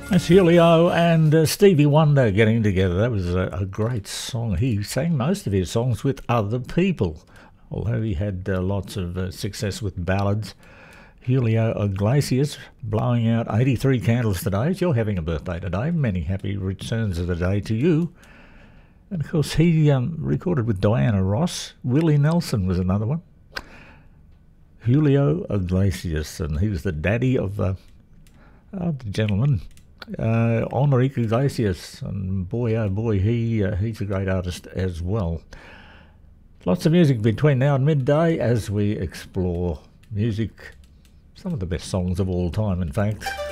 That's Julio and Stevie Wonder getting together. That was a great song. He sang most of his songs with other people, although he had lots of success with ballads. Julio Iglesias blowing out 83 candles today. If you're having a birthday today, many happy returns of the day to you. And of course, he recorded with Diana Ross. Willie Nelson was another one. Julio Iglesias, and he was the daddy of the gentleman, Enrique Iglesias, and boy oh boy, he's a great artist as well. Lots of music between now and midday as we explore music, some of the best songs of all time, in fact.